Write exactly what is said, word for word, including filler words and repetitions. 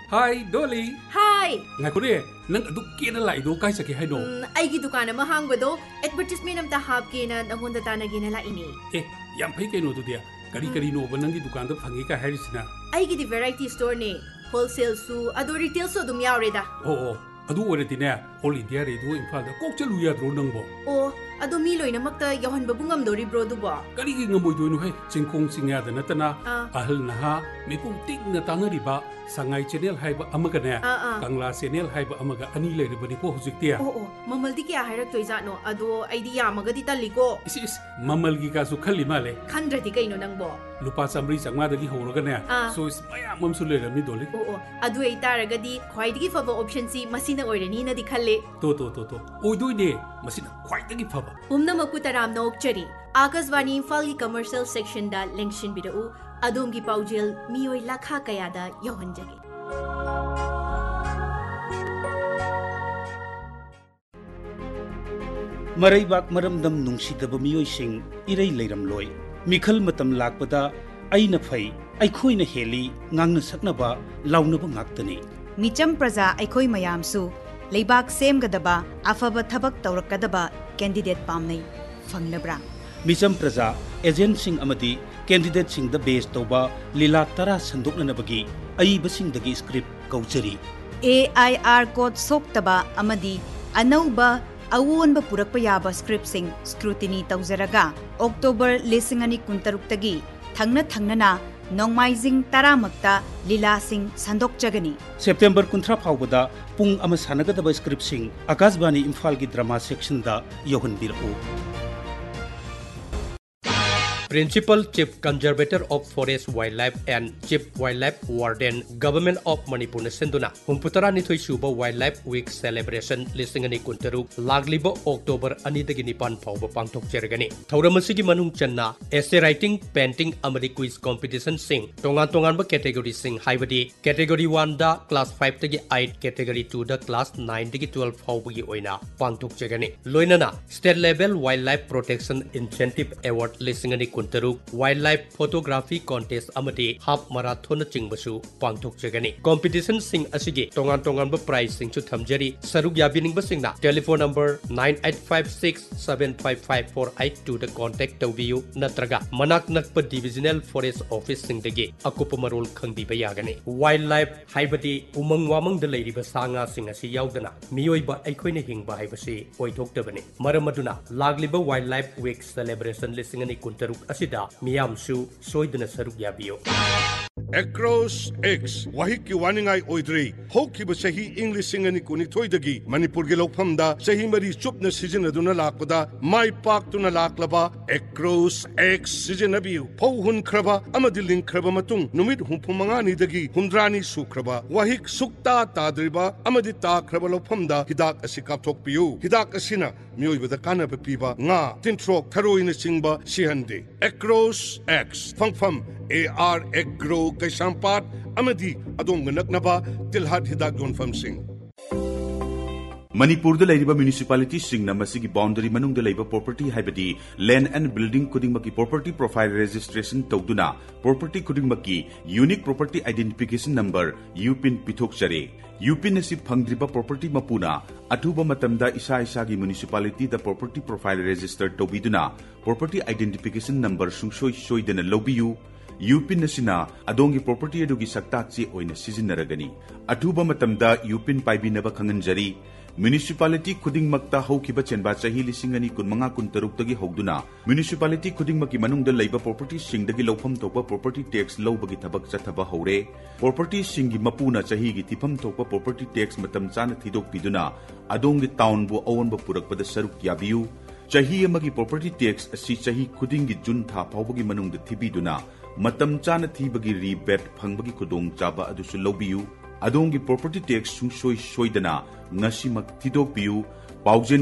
Hi, Dolly. Hi. Ngakure, nang adu kena lai do kai sake hai no. Aigi dukan ama hangbado advertisement amta hapke na nangonda tana gina la ini. Eh, yam phai kai no tu dia. Kari kari no banang gi dukan da phangi ka harisina. Aigi di variety store ne. Wholesale su adu retail su dum yaure da. Oh oh. Adu ore ti ne. All India radio Imphal da kok chalu ya dro nang bo. Oh, adu mi loina makta yohan babungam dori bro du ba. Kari gi ngamoi do no hai. Chingkong singya da natana. Ahal naha mipum tik na tanari ba. Sangai channel hai ba amaga ne. Kangla channel hai ba amaga ani le bani ko hujik tia. Oh oh. Mamal di kya hairak toy za no. Adu idea amaga di tali ko. Is is mamal gi ka su khali male. Khandra di kai no nang bo. Lupa samri sangma da gi horo ga ne. So is maya mam su le ramni Dolly. Oh oh. Adu ei taraga di khwai di fava option si masina oirani na di khalle. To to to to. Oi doi ne masina khwai da gi fava. Humna makutaram no okchari. Akasvani Imphal gi commercial section da lengshin bidau. Adom gi paujel mioi lakha kaya da yohanjage. Maraibak maramdam nungsidaba mioi sing irei leiram loi. Mikhal matam lakpada aina phai aikhoina heli ngangna saknaba launaba ngaktani. Micham praja aikoi mayamsu leibak semgadaba afaba thabak tawrakadaba candidate pamnai fanglabra. Micham praja agent sing amadi candidate sing the base toba lila tara sandoknanabagi aiba sing dagi script kaujari. A I R code soktaba amadi anauba awonba purakpa yaba script sing scrutiny tawzaraga October lisingani kuntaruk tagi thangna thangnana nongmaijing taramakta lila sing sandok jagani. September kuntra phawbada pung ama sanagadaba script sing Akasvani Imphal gi drama section da yohan biru. Principal Chief Conservator of Forest Wildlife and Chief Wildlife Warden Government of Manipur na senduna humputara nithoi suba Wildlife Week Celebration lisingani kuntaruk lagliba October ani dagi nipan phawba pangthok chergani thauramasi gi manung channa essay writing painting amadi quiz competition sing tongan tongan ba category sing haibadi category one da class five dagi eight category two da class nine dagi twelve phawba gi oina pangthok chergani loinana state level wildlife protection incentive award lisingani kuntaruk wildlife photography contest amadi half marathon chingbasu pangthok jagani competition sing asigi tongan tongan ba prize sing chu thamjari saruk yabining ba singna telephone number nine eight five six seven five five four eight two da contact tawbiyu natraga manak nakpa divisional forest office sing dagi akupa marol khangbi ba yagani wildlife haibadi umang wamang da leiriba sanga sing asi yaudana miyoi ba aikhoina hingba haibasi oithoktabani maramaduna lagliba wildlife week celebration lisingani kuntaruk asida miyamsu soidana saruk yabiyo. Across X wahiki waningai oidri hokiba sahi English singani kuni thoidagi Manipur ge lokphamda sahi mari chupna sizinaduna lakpada mai pak tuna laklaba Across X sizinabiu phauhun khraba amadi link khraba matung numit humphumanga ni dagi humdrani sukraba wahik sukta tadriba amadi ta khraba lokphamda hidak asi kapthokpiu hidak asina mioibada kanaba piba nga tintrok tharoina singba sihande Across X phangpham A R Agro Kaisampat amadi adong naknaba tilhat hidak yonfam sing. Manipur da laiba municipality singna masigi boundary manung da laiba property haibadi land and building kudingmaki property profile registration tawduna property kudingmaki unique property identification number U P I N pithok chare U P I N asi phangdriba property mapuna atuba matamda isa isa gi municipality da property profile register tawbiduna property identification number sungsoi soidana lobiyu U P I N asina adongi property adugi saktachi oina sizinaragani atuba matamda U P I N paibinaba khanganjari municipality khudingmakta haukiba chenba chahi lisingani kunmanga kuntaruk tagi hogduna municipality khudingmaki manungda leiba property singdagi lawpham thokpa property tax lawbagi thabak chathaba hore property singi mapuna chahi gi tifam thokpa property tax matam chana thidok piduna adongi town bu awanba purakpada saruk yabiu chahi amagi property tax asi chahi khudingi jun tha phawbagi manungda thibiduna matam chana thibagi rebate phangbagi khudong chaba adusu lawbiu adongi property tax sungsoi soidana ngasimak thidok piu paujen